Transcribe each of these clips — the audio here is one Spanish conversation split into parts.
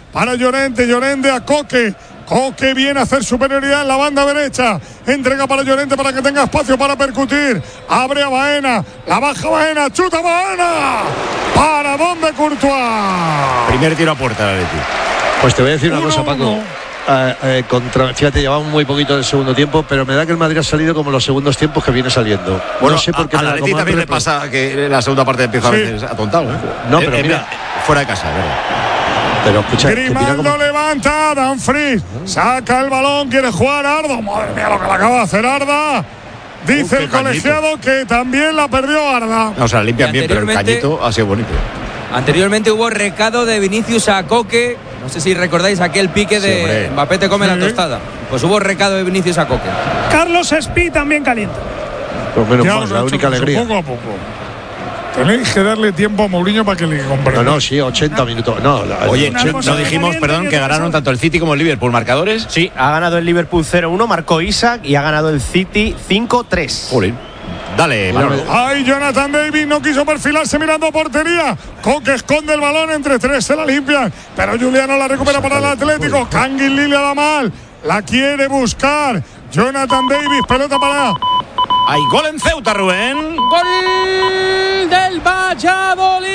para Llorente. Llorente a Coque. Coque viene a hacer superioridad en la banda derecha. Entrega para Llorente para que tenga espacio para percutir. Abre a Baena. La baja Baena. Chuta Baena. ¿Para dónde Courtois? Primer tiro a puerta de Atleti. Pues te voy a decir una cosa, Paco. Fíjate, llevamos muy poquito del segundo tiempo, pero me da que el Madrid ha salido como los segundos tiempos que viene saliendo. Bueno, no sé por qué. A la Atleti también le pasa que la segunda parte empieza a veces atontado. No, pero mira, fuera de casa, ¿verdad? Pero escucha, Grimaldo levanta, Dumfries saca el balón, quiere jugar Arda. Madre mía, lo que le acaba de hacer Arda. Dice el colegiado que también la perdió Arda. No, o sea, limpian bien, pero el cañito ha sido bonito. Anteriormente hubo recado de Vinicius a Coque. No sé si recordáis aquel pique de Mbappé te come la tostada. Pues hubo recado de Vinicius a Coque. Carlos Espí también calienta. Pues menos mal, la única alegría. Poco a poco. Tenéis que darle tiempo a Mourinho para que le comprenda. No, sí, 80 minutos. No, oye, no dijimos, perdón, que ganaron tanto el City como el Liverpool. ¿Marcadores? Sí, ha ganado el Liverpool 0-1, marcó Isaac, y ha ganado el City 5-3. Jolín. Dale, Manolo. Ay, Jonathan David no quiso perfilarse mirando portería. Coque esconde el balón entre tres, se la limpian. Pero Juliano la recupera para el Atlético. Kangin Lilia da mal. La quiere buscar. Jonathan Davis, pelota para. Hay gol en Ceuta, Rubén. Gol del Valladolid.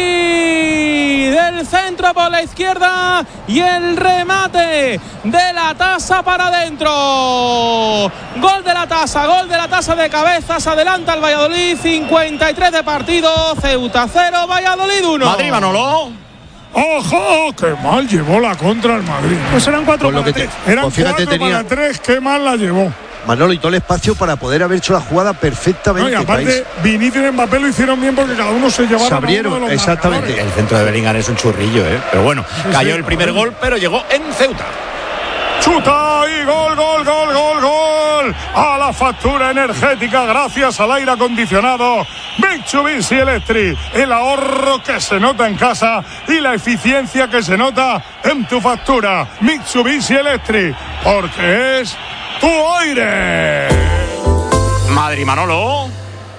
Del centro por la izquierda y el remate de la Tasa para adentro. Gol de la Tasa de cabeza. Se adelanta el Valladolid. 53 de partido. Ceuta 0, Valladolid 1. Madrid, Manolo. ¡Ojo! ¡Qué mal llevó la contra el Madrid! Pues eran 4 para 3. Eran 4 para 3. ¡Qué mal la llevó! Manolo, y todo el espacio para poder haber hecho la jugada perfectamente. No, y aparte, Vinicius y Mbappé lo hicieron bien porque cada uno se llevaron. Se abrieron, exactamente. El centro de Bellingham es un churrillo, pero bueno, cayó el primer gol, pero llegó en Ceuta. Chuta y gol a la factura energética gracias al aire acondicionado Mitsubishi Electric, el ahorro que se nota en casa y la eficiencia que se nota en tu factura. Mitsubishi Electric, porque es tu aire. Madrid, Manolo.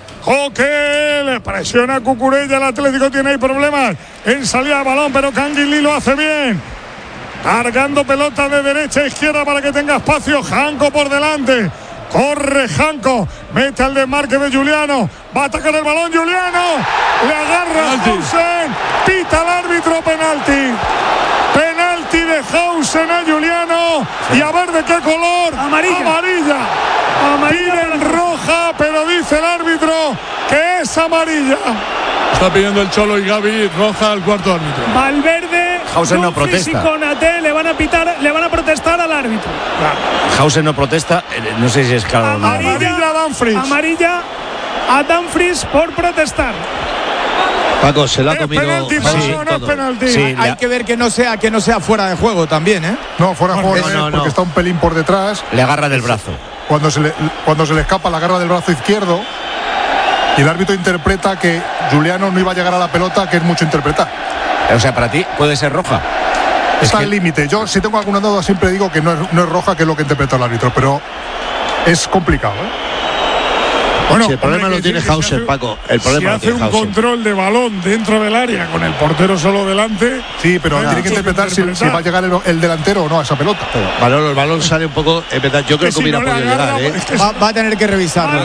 Coque le presiona a Cucurella. El Atlético tiene ahí problemas en salida de balón, pero Kangin lo hace bien. Cargando pelota de derecha a izquierda para que tenga espacio. Janko por delante. Corre Janko. Mete al desmarque de Juliano. Va a atacar el balón Juliano. Le agarra Hausen. Pita el árbitro penalti. Penalti de Hausen a Juliano. Y a ver de qué color. Amarilla. Piden roja, pero dice el árbitro que es amarilla. Está pidiendo el Cholo y Gavi roja al cuarto árbitro. Valverde, Hausen no protesta. Y Konaté le van a protestar al árbitro. Hausen no protesta, no sé si es claro. Amarilla a Dumfries. Amarilla a Dumfries por protestar. Paco, se la ha comido. Penalti. Sí, hay que ver que no sea fuera de juego también, ¿eh? No, fuera de juego no, porque está un pelín por detrás. Le agarra del brazo. Cuando se le escapa, la agarra del brazo izquierdo. Y el árbitro interpreta que Juliano no iba a llegar a la pelota, que es mucho interpretar. O sea, para ti puede ser roja. Está al límite. Yo, si tengo alguna duda, siempre digo que no es roja, que es lo que interpreta el árbitro, pero es complicado, ¿eh? Bueno, si el problema lo tiene Hausen, Paco. El problema si hace un control de balón dentro del área con el portero solo delante. Sí, pero tiene que interpretar si va a llegar el delantero o no a esa pelota. El balón sale un poco. Yo creo que hubiera podido llegar. Va a tener que revisarlo.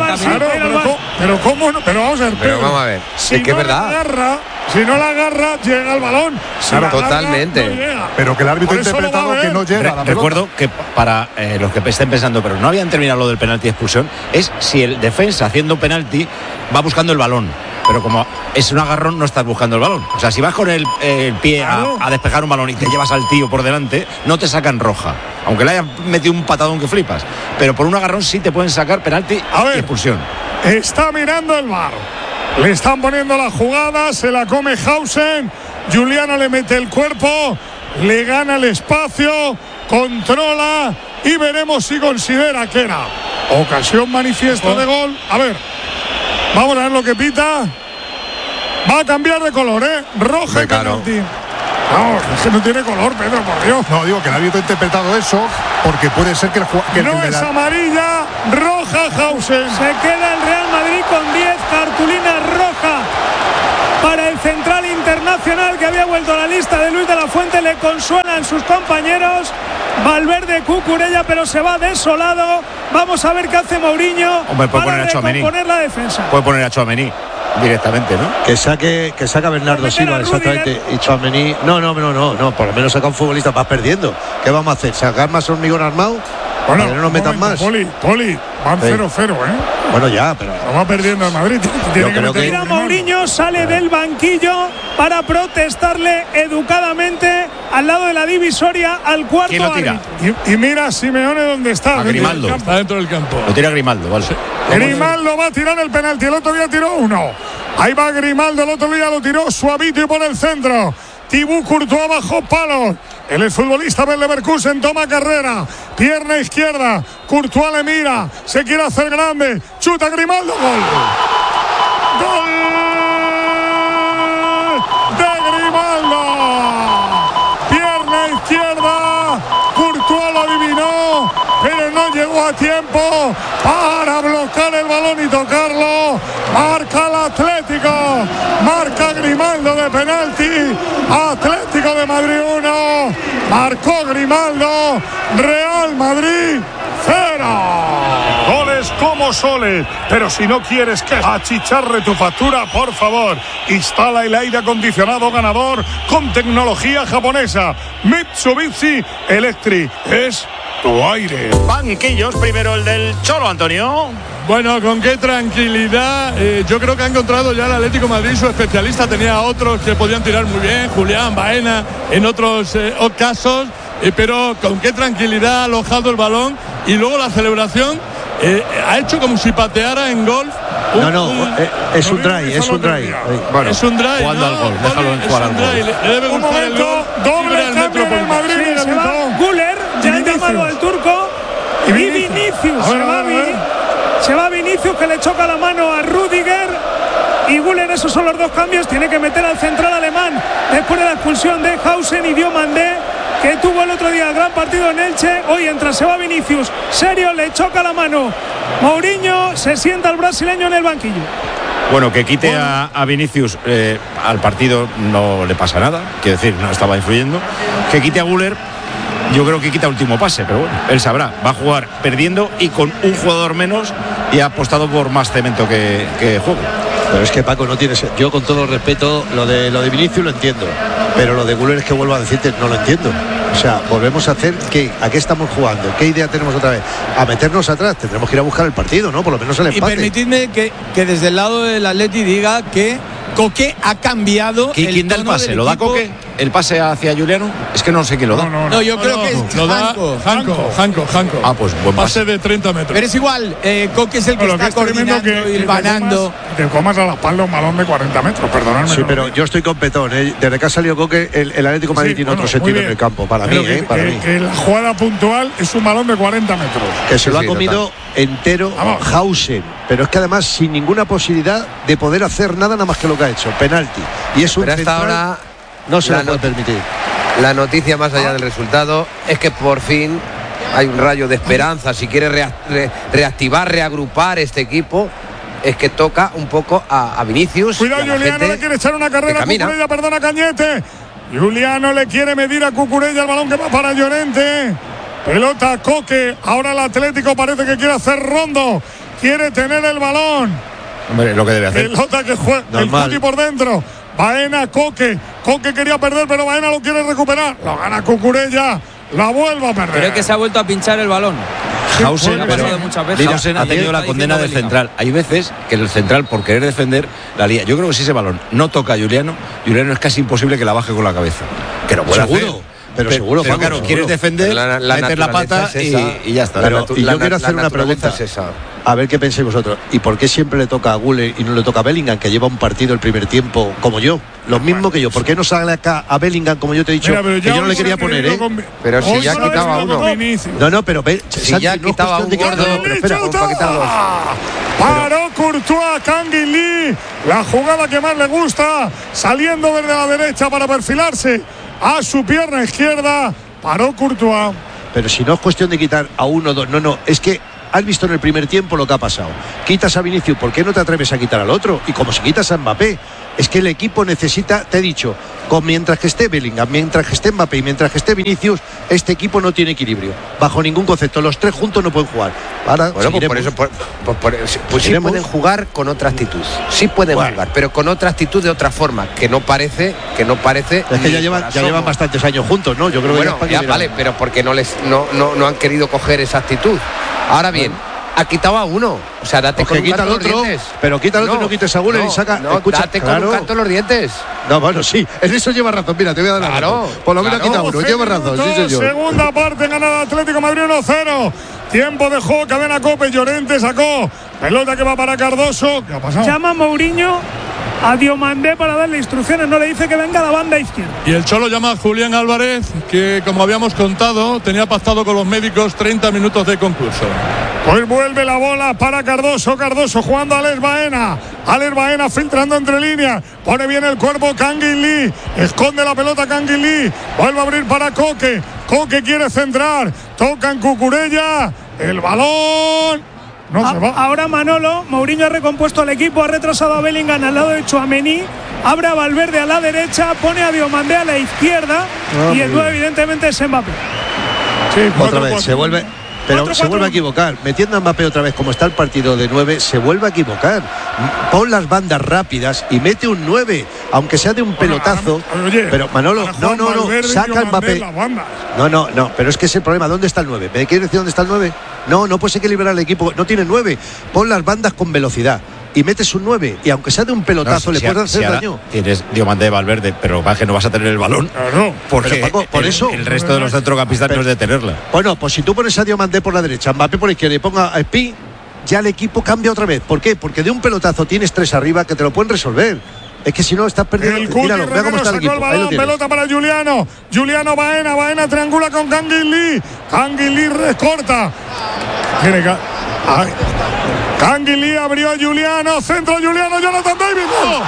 Pero ¿cómo no? Pero vamos a ver. Pero vamos a ver. Si es que es verdad. Si no la agarra, llega el balón. Claro, totalmente. No llega. Pero que el árbitro ha interpretado que no llega a la pelota. Recuerdo que para los que estén pensando, pero no habían terminado lo del penalti de expulsión, es si el defensa haciendo penalti va buscando el balón. Pero como es un agarrón, no estás buscando el balón. O sea, si vas con el pie a despejar un balón y te llevas al tío por delante, no te sacan roja. Aunque le hayan metido un patadón que flipas. Pero por un agarrón sí te pueden sacar penalti y expulsión. Está mirando el VAR. Le están poniendo la jugada, se la come Hausen. Juliano le mete el cuerpo, le gana el espacio, controla y veremos si considera que era ocasión manifiesta de gol. A ver, vamos a ver lo que pita. Va a cambiar de color, roja y penalti. No, es que no tiene color, Pedro, por Dios. No, digo que el árbitro ha interpretado eso porque puede ser que no es amarilla, roja Hausen. Se queda el Real Madrid con 10 cartulinas rojas para el central internacional que había vuelto a la lista de Luis de la Fuente. Fuente le consuelan sus compañeros. Valverde, Cucurella, pero se va desolado. Vamos a ver qué hace Mourinho. Hombre, puede para poner a Tchouaméni. recomponer la defensa. Puede poner a Tchouaméni directamente, ¿no? Que saque a Bernardo Silva, exactamente. Y Tchouaméni. No, por lo menos saca un futbolista. Vas perdiendo. ¿Qué vamos a hacer? ¿Sacar más hormigón armado? Bueno, para que no nos metan más. Poli, van 0-0, Bueno, ya, pero lo va perdiendo el Madrid. Mira, Mourinho sale del banquillo para protestarle educadamente al lado de la divisoria al cuarto. ¿Quién lo tira? Y mira a Simeone dónde está. A Grimaldo. Está dentro del campo. Lo tira Grimaldo, vale. Grimaldo va a tirar el penalti. El otro día tiró uno. Ahí va Grimaldo. El otro día lo tiró suavito y por el centro. Thibaut Courtois bajo palos. El exfutbolista del Leverkusen toma carrera. Pierna izquierda. Courtois le mira. Se quiere hacer grande. Chuta Grimaldo. Gol. Gol de Grimaldo. Pierna izquierda. Courtois lo adivinó, pero no llegó a tiempo para bloquear el balón y tocarlo. Marca el Atlético. Marca Grimaldo de penalti. Atlético de Madrid 1. Marcó Grimaldo. Real Madrid 0. Goles como soles. Pero si no quieres que achicharre tu factura, por favor, instala el aire acondicionado ganador con tecnología japonesa. Mitsubishi Electric. Es tu aire. Banquillos, primero el del Cholo, Antonio. Bueno, con qué tranquilidad. Yo creo que ha encontrado ya el Atlético de Madrid su especialista. Tenía otros que podían tirar muy bien, Julián, Baena, en otros casos. Pero con qué tranquilidad ha alojado el balón. Y luego la celebración ha hecho como si pateara en golf. Es un drive. Bueno, es un drive. Jugando al gol, déjalo en jugar al gol. Le debe gustar el gol. Doble cambio en el Madrid. Sí, se va Güler, ya ha llamado al turco. Y Vinicius. Se va Vinicius, que le choca la mano a Rüdiger. Y Güler, esos son los dos cambios. Tiene que meter al central alemán después de la expulsión de Hausen y Diomandé, que tuvo el otro día el gran partido en Elche. Hoy entra, se va Vinicius. Serio, le choca la mano Mourinho. Se sienta el brasileño en el banquillo. Bueno, que quite a Vinicius al partido no le pasa nada. Quiero decir, no estaba influyendo. Que quite a Güler, yo creo que quita último pase, pero bueno, él sabrá. Va a jugar perdiendo y con un jugador menos, y ha apostado por más cemento que juego. Pero es que Paco no tiene. Yo con todo respeto, lo de Vinicius lo entiendo, pero lo de Güler es que vuelvo a decirte, no lo entiendo. O sea, volvemos a hacer ¿a qué estamos jugando? ¿Qué idea tenemos otra vez? A meternos atrás, tendremos que ir a buscar el partido, ¿no? Por lo menos el empate. Y permitidme que desde el lado del Atleti diga que Coque ha cambiado. ¿Quién da el pase? ¿Lo da Coque? ¿El pase hacia Juliano? Es que no sé quién lo da. No, yo creo que es lo da Janko. Ah, pues buen pase de 30 metros. Pero es igual, Coque es el que está coordinando y hilvanando. Te comas a la espalda un balón de 40 metros, perdonadme. Sí, pero yo estoy con Petón, Desde que ha salido Coque, el Atlético de Madrid tiene otro sentido en el campo, para mí, para mí. Que la jugada puntual es un balón de 40 metros. Que se lo ha comido entero Hausen. Pero es que además sin ninguna posibilidad de poder hacer nada más que lo que ha hecho, penalti. Y es un pero hasta ahora no se lo puede permitir. La noticia más allá del resultado es que por fin hay un rayo de esperanza. Si quiere reactivar, reagrupar este equipo, es que toca un poco a Vinicius. Cuidado, Juliano le quiere echar una carrera a Cucurella, perdona Cañete. Juliano le quiere medir a Cucurella, el balón que va para Llorente. Pelota a Coque. Ahora el Atlético parece que quiere hacer rondo. Quiere tener el balón. Hombre, lo que debe hacer. Pelota que juega el Cuti por dentro. Baena, Coque quería perder, pero Baena lo quiere recuperar. Lo gana Cucurella. La vuelve a perder. Creo que se ha vuelto a pinchar el balón. Hausen ha tenido la condena del central. Hay veces que el central, por querer defender, la lía. Yo creo que si ese balón no toca a Juliano es casi imposible que la baje con la cabeza. Que lo puede hacer. Pero seguro, Paco, claro, seguro. Quieres defender, meter la pata y ya está. Pero yo quiero hacer una pregunta. A ver qué pensáis vosotros. ¿Y por qué siempre le toca a Güler y no le toca a Bellingham, que lleva un partido el primer tiempo como yo? Lo mismo que yo. ¿Por qué no sale acá a Bellingham, como yo te he dicho? Que yo no le quería poner, Pero si ya quitaba uno. No, pero si ya quitaba un gordo. Paró Courtois, Canguilí. La jugada que más le gusta. Saliendo desde la derecha para perfilarse a su pierna izquierda. Paró Courtois. Pero si no es cuestión de quitar a uno o dos. No. Es que has visto en el primer tiempo lo que ha pasado. Quitas a Vinicius, ¿por qué no te atreves a quitar al otro? Y como si quitas a Mbappé, Es que el equipo necesita, te he dicho, mientras que esté Bellingham, mientras que esté Mbappé y mientras que esté Vinicius, este equipo no tiene equilibrio, bajo ningún concepto. Los tres juntos no pueden jugar. Ahora, bueno, pues por eso sí pueden jugar con otra actitud. Sí pueden jugar, pero con otra actitud de otra forma, que no parece. Es que ya llevan bastantes años juntos, ¿no? Yo creo que ya vale, pero porque no han querido coger esa actitud. Ahora bien, ha quitado a uno. O sea, date con un canto los dientes. Pero quita al otro y no quites a Guller y saca. Escucha, date con un canto los dientes. No, bueno, sí. En eso lleva razón. Mira, te voy a dar la razón. Por lo menos quita uno. Lleva razón. Sí, señor. Segunda parte, gana el Atlético de Madrid 1-0. Tiempo de juego, cadena Cope. Llorente sacó. Pelota que va para Cardoso. ¿Qué ha pasado? Llama Mourinho a Diomandé para darle instrucciones, no le dice que venga a la banda izquierda. Y el Cholo llama a Julián Álvarez, que como habíamos contado, tenía pactado con los médicos 30 minutos de concurso. Pues vuelve la bola para Cardoso. Cardoso jugando a Alex Baena. Alex Baena filtrando entre líneas. Pone bien el cuerpo Kangin Lee. Esconde la pelota Kangin Lee. Vuelve a abrir para Coque. Coque quiere centrar. Toca en Cucurella. El balón. No se va. Ahora Manolo, Mourinho ha recompuesto al equipo, ha retrasado a Bellingham al lado de Tchouaméni, abre a Valverde a la derecha, pone a Diomandé a la izquierda y el 9 evidentemente es Mbappé. Sí, otra vez se vuelve, pero se vuelve a equivocar. Metiendo a Mbappé otra vez como está el partido de 9, se vuelve a equivocar. Pon las bandas rápidas y mete un 9, aunque sea de un pelotazo. Oye, pero Manolo, no, saca a Mbappé. No, pero es que ese problema, ¿dónde está el 9? ¿Me quieres decir dónde está el 9? No puedes equilibrar el equipo, no tiene 9. Pon las bandas con velocidad y metes un 9, y aunque sea de un pelotazo le puedes hacer daño. Tienes Diomandé, Valverde, pero va que no vas a tener el balón. Claro, porque Paco, por eso el resto de los centrocampistas no es de tenerla. Bueno, pues si tú pones a Diomandé por la derecha, Mbappé por la izquierda y ponga a Spi, ya el equipo cambia otra vez. ¿Por qué? Porque de un pelotazo tienes 3 arriba que te lo pueden resolver. Es que si no estás perdiendo. Míralo, vea cómo está el equipo. El balón, pelota para Juliano. Juliano Baena triangula con Kangin Lee. Kangin Lee recorta. Kangin Lee abrió a Juliano. Centro Juliano. Jonathan David.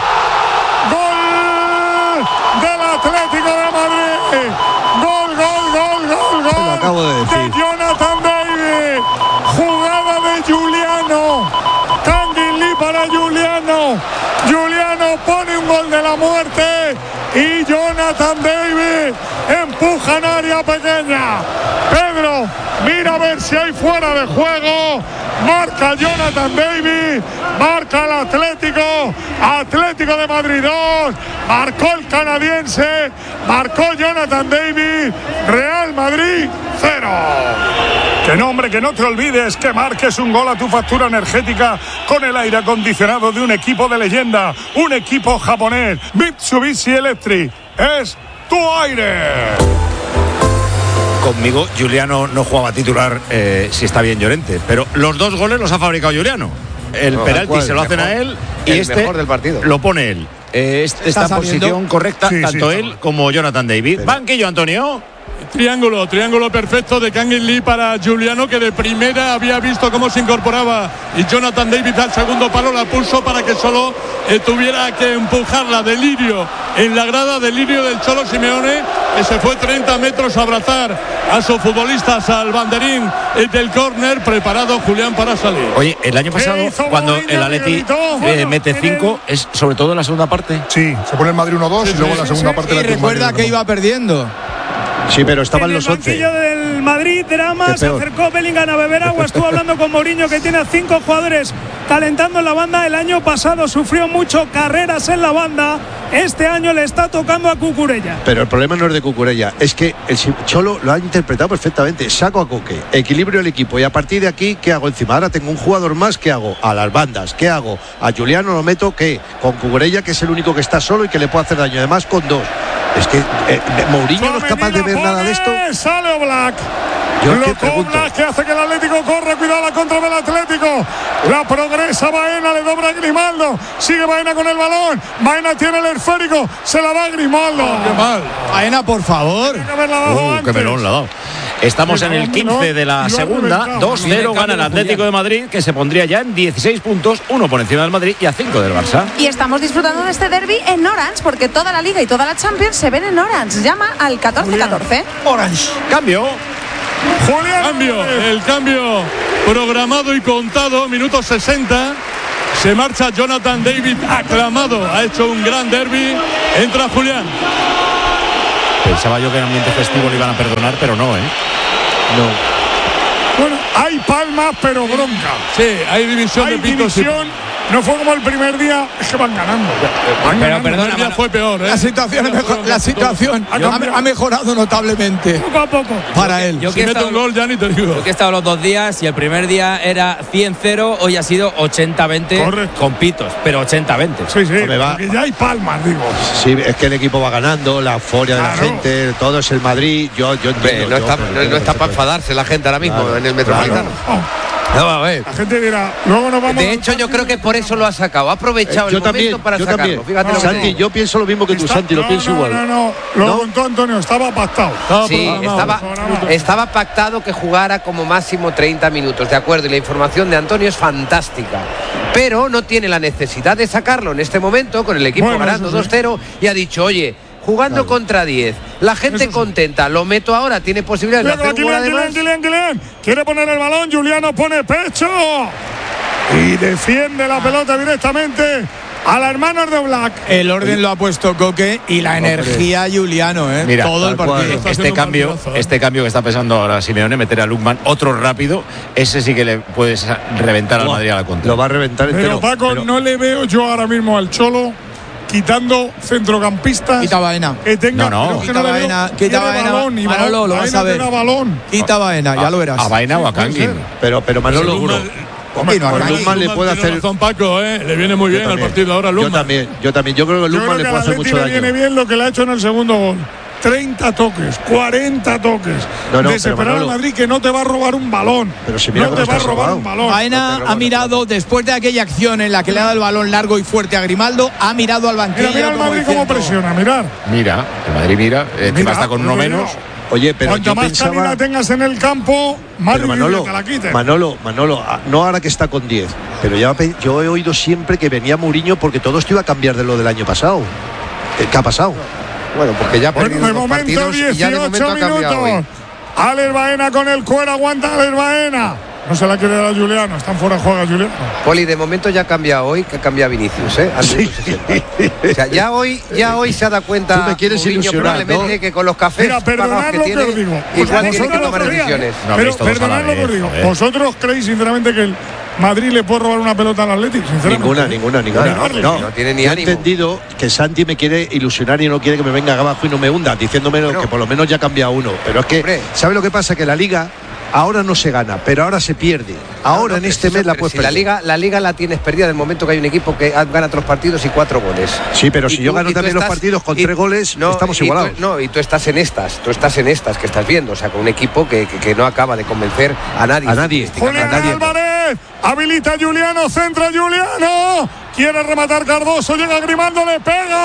Gol del Atlético de Madrid. Gol. Lo acabo de decir. De Jonathan David. Jugada de Juliano. Kangin Lee para Juliano. Juliano pone un gol de la muerte y Jonathan David empuja en área pequeña. Pedro, mira a ver si hay fuera de juego. Marca Jonathan David, marca el Atlético de Madrid 2, marcó el canadiense, marcó Jonathan David, Real Madrid 0. Que no, hombre, que no te olvides que marques un gol a tu factura energética con el aire acondicionado de un equipo de leyenda, un equipo japonés, Mitsubishi Electric. Es tu aire. Conmigo Juliano no jugaba titular si está bien Llorente, pero los 2 goles los ha fabricado Juliano. El penalti se lo hacen a él y este mejor del partido lo pone él. Está en posición correcta, tanto él como Jonathan David. Banquillo, Antonio. Triángulo perfecto de Kangin Lee para Juliano, que de primera había visto cómo se incorporaba, y Jonathan David al segundo palo la pulsó para que solo tuviera que empujarla. Delirio en la grada, delirio del Cholo Simeone, que se fue 30 metros a abrazar a sus futbolistas al banderín del córner, preparado Julián para salir. Oye, el año pasado cuando el Atleti mete 5, es sobre todo en la segunda parte. Sí, se pone el Madrid 1-2 y luego en la segunda parte y recuerda que iba perdiendo. Sí, pero estaban los 11. En el banquillo del Madrid, drama, se acercó Bellingham a beber agua, estuvo hablando con Mourinho, que tiene a 5 jugadores calentando en la banda. El año pasado sufrió mucho carreras en la banda, este año le está tocando a Cucurella. Pero el problema no es de Cucurella, es que el Cholo lo ha interpretado perfectamente. Saco a Coque, equilibrio el equipo, y a partir de aquí, ¿qué hago encima? Ahora tengo un jugador más, ¿qué hago? A las bandas, ¿qué hago? A Juliano lo meto, ¿qué? Con Cucurella, que es el único que está solo y que le puede hacer daño, además con 2. Es que Mourinho no es capaz de ver nada de esto. Sale Oblak. Oblak, que hace que el Atlético corra. Cuidado la contra del Atlético. La progresa Baena, le dobra a Grimaldo. Sigue Baena con el balón. Baena tiene el esférico. Se la da a Grimaldo. Qué mal. Baena, por favor. Qué melón la ha dado. Estamos en el 15 de la segunda. 2-0 gana el Atlético de Madrid, que se pondría ya en 16 puntos, 1 por encima del Madrid y a 5 del Barça. Y estamos disfrutando de este derbi en Orange, porque toda la Liga y toda la Champions se ven en Orange. Llama al 1414. Orange. Cambio. El cambio programado y contado, minuto 60. Se marcha Jonathan David, aclamado. Ha hecho un gran derbi. Entra Julián. Pensaba yo que en ambiente festivo le iban a perdonar, pero no, ¿eh? No. Bueno, hay palmas, pero bronca. Sí, hay división de pitos. No fue como el primer día, es que van ganando. Pero perdona, el día fue peor, ¿eh? La situación ha mejorado notablemente. Poco a poco. Para él. Si mete un gol, ya ni te digo. Yo que he estado los 2 días y el primer día era 100-0, hoy ha sido 80-20 con pitos, pero 80-20. Sí, porque ya hay palmas, digo. Sí, es que el equipo va ganando, la euforia de la gente, todo es el Madrid. Yo entiendo. No está para enfadarse la gente ahora mismo en el Metropolitano. No, a ver. La gente dirá, luego nos vamos. De hecho, yo creo que por eso lo ha sacado. Ha aprovechado el momento para sacarlo. Fíjate lo que Santi, yo pienso lo mismo que tú, Santi, lo pienso igual. No, lo contó Antonio, estaba pactado. Sí, estaba pactado que jugara como máximo 30 minutos, de acuerdo, y la información de Antonio es fantástica. Pero no tiene la necesidad de sacarlo en este momento, con el equipo ganando 2-0, y ha dicho, oye, jugando contra 10, la gente contenta, lo meto ahora, tiene posibilidades de hacer un gol además. Kylian, quiere poner el balón, Juliano pone pecho y defiende la pelota directamente a la hermanos de Oblak. El orden lo ha puesto Coque y la energía Juliano, Mira, todo el partido. Este cambio que está pensando ahora Simeone, meter a Lukman, otro rápido, ese sí que le puedes reventar al Madrid a la contra. Lo va a reventar entero. Pero Paco, no le veo yo ahora mismo al Cholo quitando centrocampistas. Quita Baena. Que tenga, Quita Baena. Manolo, lo vas a ver. Quita Baena, ya lo verás. ¿A Baena o a Kangin? Pero Manolo, Lukman le puede hacer. Razón, Paco, le viene muy bien al partido ahora Lukman. Yo también. Yo creo que Lukman le puede hacer mucho daño. Viene bien lo que le ha hecho en el segundo gol. 30 toques, 40 toques. Desesperar al Madrid, que no te va a robar un balón. Pero si mira, no te va a robar un balón. Baena ha mirado, después de aquella acción en la que le ha dado el balón largo y fuerte a Grimaldo, ha mirado al banquillo. Mira el Madrid cómo presiona, mirar. Mira, el Madrid mira, está con uno menos. Oye, pero cuanto más calidad tengas en el campo, más difícil te la quiten. Manolo, no ahora que está con 10, pero yo he oído siempre que venía Mourinho porque todo esto iba a cambiar de lo del año pasado. ¿Qué ha pasado? Bueno, porque ya de momento 18 minutos. Alex Baena con el cuero, aguanta Alex Baena. No se la quiere dar a Juliano, están fuera de juego Juliano. Poli, de momento ya cambia hoy, que cambia Vinicius, Sí. O sea, ya hoy se ha dado cuenta. Tú me quieres ilusionar, probablemente, ¿no? Que con los cafés pagados que tiene, igual tiene que tomar decisiones. Pero perdonad lo que os digo. ¿Vosotros creéis sinceramente que el Madrid le puede robar una pelota al Atlético? Ninguna. No tiene ni ánimo. He entendido que Santi me quiere ilusionar y no quiere que me venga abajo y no me hunda, diciéndome que por lo menos ya cambia uno. Pero es que, ¿sabe lo que pasa? Que la Liga ahora no se gana, pero ahora se pierde. Ahora en este mes la puedes perder. La Liga la tienes perdida del momento que hay un equipo que gana 3 partidos y 4 goles. Sí, pero si yo gano también los partidos con 3 goles, estamos igualados. Y tú estás en estas que estás viendo, o sea, con un equipo que no acaba de convencer a nadie. Julián Álvarez, habilita a Juliano, centra Juliano, quiere rematar Cardoso, llega Grimaldo, le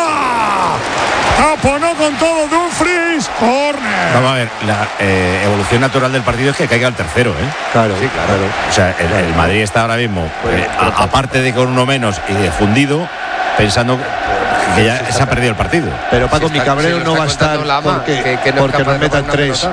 pega. Taponó con todo Dumfries, córner. Vamos a ver, la evolución natural del partido es que caiga el tercero, Claro. O sea, el Madrid está ahora mismo, aparte de con uno menos y de fundido, pensando que ya se ha perdido el partido. Pero Paco, mi cabreo no va a estar porque nos metan 3.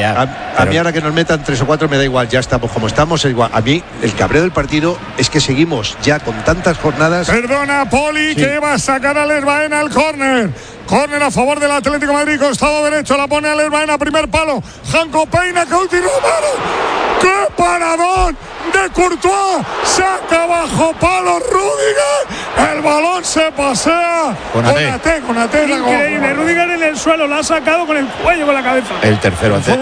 A mí ahora que nos metan 3 o 4 me da igual, ya estamos como estamos, es igual. A mí el cabreo del partido es que seguimos ya con tantas jornadas. Perdona, Poli, que va a sacar a Alex Baena al córner. Córner a favor del Atlético de Madrid, costado derecho, la pone Alex Baena, primer palo. Janko Peina, que último palo. ¡Qué paradón de Courtois! Saca bajo palo Rüdiger. El balón se pasea. Con AT. Increíble. Rüdiger en el suelo, la ha sacado con el cuello, con la cabeza. El tercero antes.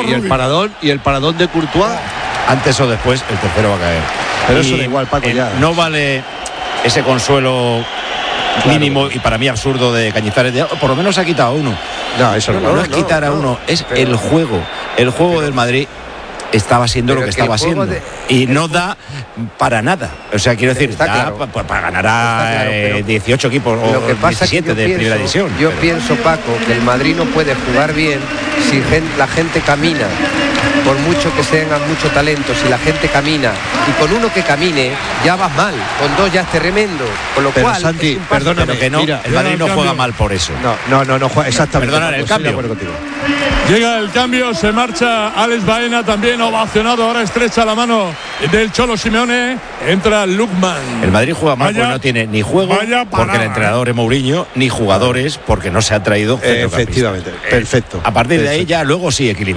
Y el paradón de Courtois. Antes o después, el tercero va a caer. Pero eso da igual, Paco, ya. No vale ese consuelo mínimo y para mí absurdo de Cañizares. Por lo menos ha quitado uno. No, eso no es quitar a uno, es el juego. El juego del Madrid estaba siendo lo que estaba siendo y no da para nada. O sea, quiero decir, da para ganar a 18 equipos o 17 de primera división. Yo pienso, Paco, que el Madrid no puede jugar bien si la gente camina por mucho que tengan mucho talento, si la gente camina, y con uno que camine ya vas mal, con dos ya es tremendo, con lo pero cual Santi, perdóname, que no, mira, el Madrid no juega mal por eso. No juega exactamente. Perdona, el cambio. Llega el cambio, se marcha Alex Baena, también ovacionado, ahora estrecha la mano del Cholo Simeone, entra Lukman. El Madrid juega mal porque no tiene ni juego, porque el entrenador es Mourinho, ni jugadores porque no se ha traído centrocampistas. Efectivamente, perfecto. A partir de ahí ya luego sí equilibra.